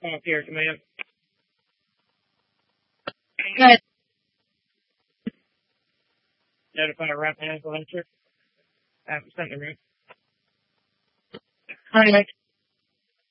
off here, command. Good. Notify Rapid Ambulance. Sent the route. All right.